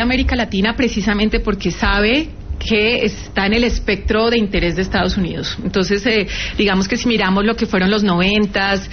América Latina precisamente porque sabe que está en el espectro de interés de Estados Unidos. Entonces, digamos que si miramos lo que fueron los 90s,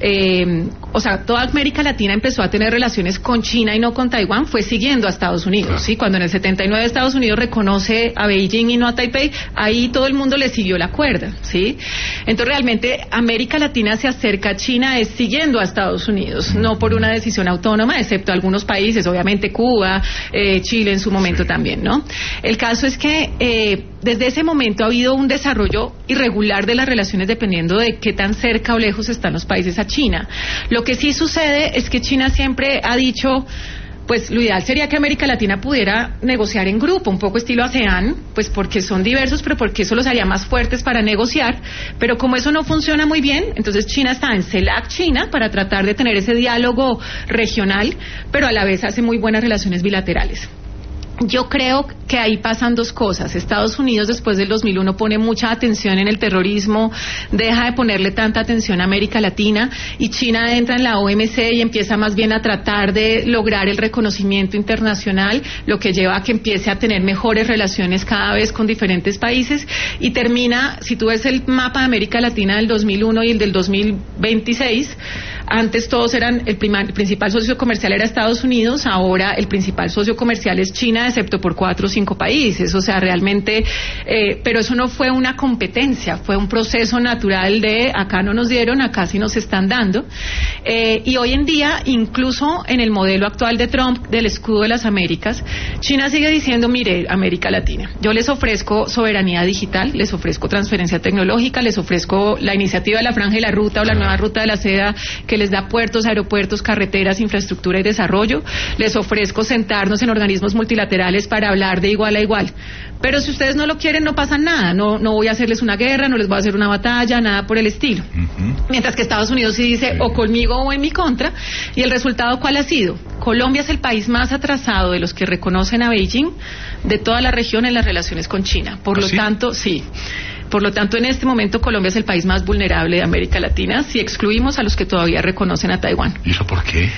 o sea, toda América Latina empezó a tener relaciones con China y no con Taiwán, fue siguiendo a Estados Unidos, claro. ¿Sí? Cuando en el 79 Estados Unidos reconoce a Beijing y no a Taipei, ahí todo el mundo le siguió la cuerda, ¿sí? Entonces, realmente, América Latina se acerca a China es siguiendo a Estados Unidos, no por una decisión autónoma, excepto algunos países, obviamente Cuba, Chile en su momento también, ¿no? El caso es que desde ese momento ha habido un desarrollo irregular de las relaciones dependiendo de qué tan cerca o lejos están los países a China. Lo que sí sucede es que China siempre ha dicho, pues lo ideal sería que América Latina pudiera negociar en grupo, un poco estilo ASEAN, pues porque son diversos, pero porque eso los haría más fuertes para negociar, pero como eso no funciona muy bien, entonces China está en CELAC China para tratar de tener ese diálogo regional, pero a la vez hace muy buenas relaciones bilaterales. Yo creo que ahí pasan dos cosas. Estados Unidos después del 2001 pone mucha atención en el terrorismo, deja de ponerle tanta atención a América Latina y China entra en la OMC y empieza más bien a tratar de lograr el reconocimiento internacional, lo que lleva a que empiece a tener mejores relaciones cada vez con diferentes países y termina, si tú ves el mapa de América Latina del 2001 y el del 2026, antes todos eran, el principal socio comercial era Estados Unidos, ahora el principal socio comercial es China, excepto por 4 o 5 países, o sea, realmente, pero eso no fue una competencia, fue un proceso natural de acá no nos dieron, acá sí nos están dando, y hoy en día, incluso en el modelo actual de Trump, del escudo de las Américas, China sigue diciendo, mire, América Latina, yo les ofrezco soberanía digital, les ofrezco transferencia tecnológica, les ofrezco la iniciativa de la Franja y la Ruta o la nueva Ruta de la Seda, que les da puertos, aeropuertos, carreteras, infraestructura y desarrollo, les ofrezco sentarnos en organismos multilaterales para hablar de igual a igual. Pero si ustedes no lo quieren, no pasa nada, no voy a hacerles una guerra, no les voy a hacer una batalla, nada por el estilo. Mientras que Estados Unidos sí dice o conmigo o en mi contra, y el resultado ¿cuál ha sido? Colombia es el país más atrasado de los que reconocen a Beijing de toda la región en las relaciones con China. Por lo tanto, sí. Por lo tanto, en este momento Colombia es el país más vulnerable de América Latina si excluimos a los que todavía reconocen a Taiwán. ¿Y eso por qué?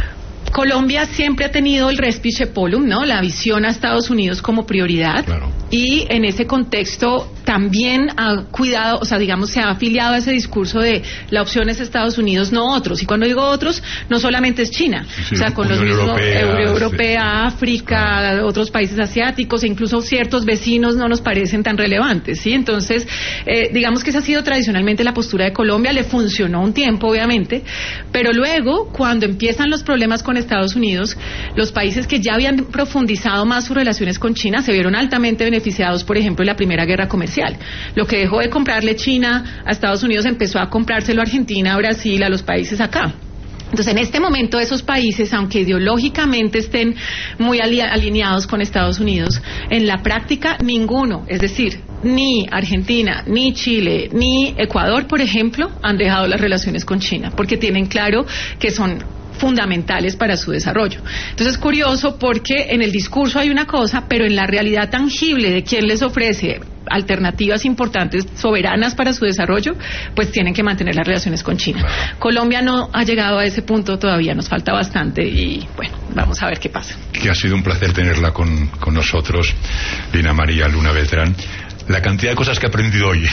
Colombia siempre ha tenido el res piscepolum, ¿no? La visión a Estados Unidos como prioridad. Claro. Y en ese contexto también ha cuidado, o sea, digamos, se ha afiliado a ese discurso de la opción es Estados Unidos, no otros. Y cuando digo otros, no solamente es China, sí, o sea, con los mismos Europea, África, otros países asiáticos e incluso ciertos vecinos no nos parecen tan relevantes, ¿sí? Entonces, digamos que esa ha sido tradicionalmente la postura de Colombia, le funcionó un tiempo, obviamente, pero luego, cuando empiezan los problemas con Estados Unidos, los países que ya habían profundizado más sus relaciones con China se vieron altamente beneficiados, por ejemplo, en la Primera Guerra Comercial. Lo que dejó de comprarle China a Estados Unidos empezó a comprárselo a Argentina, a Brasil, a los países acá. Entonces, en este momento, esos países, aunque ideológicamente estén muy alineados con Estados Unidos, en la práctica ninguno, es decir, ni Argentina, ni Chile, ni Ecuador, por ejemplo, han dejado las relaciones con China, porque tienen claro que son fundamentales para su desarrollo. Entonces es curioso porque en el discurso hay una cosa, pero en la realidad tangible de quién les ofrece alternativas importantes, soberanas para su desarrollo, pues tienen que mantener las relaciones con China. Colombia no ha llegado a ese punto todavía, nos falta bastante y bueno, vamos a ver qué pasa. Que ha sido un placer tenerla con nosotros, Lina María Luna Beltrán. La cantidad de cosas que he aprendido hoy.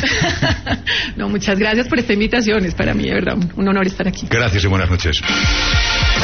No, muchas gracias por esta invitación, es para mí de verdad un honor estar aquí. Gracias y buenas noches.